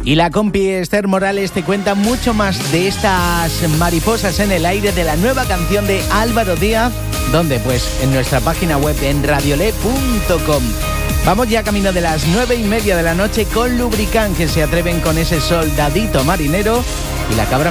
Y la compi Esther Morales te cuenta mucho más de estas mariposas en el aire, de la nueva canción de Álvaro Díaz. ¿Dónde? Pues en nuestra página web en radiole.com. Vamos ya camino de las 9:30 de la noche con Lubricant, que se atreven con ese soldadito marinero, y la cabra